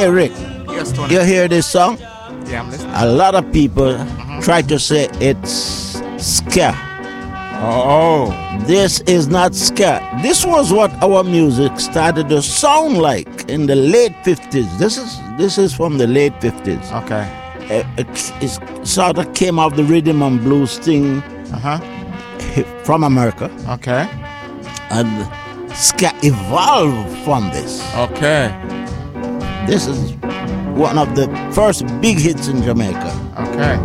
Hey Rick, Yes, Tony. you hear this song? Yeah, I'm listening. A lot of people try to say it's ska. Oh. This is not ska. This was what our music started to sound like in the late 50s. This is from the late 50s. Okay. It sort of came off the rhythm and blues thing from America. Okay. And ska evolved from this. Okay. This is one of the first big hits in Jamaica. Okay.